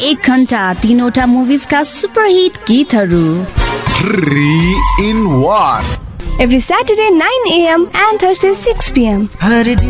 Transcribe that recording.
1 घण्टा 3वटा मुभिजका सुपरहिट गीतहरू 3 in 1 every Saturday 9 AM and Thursday 6 PM.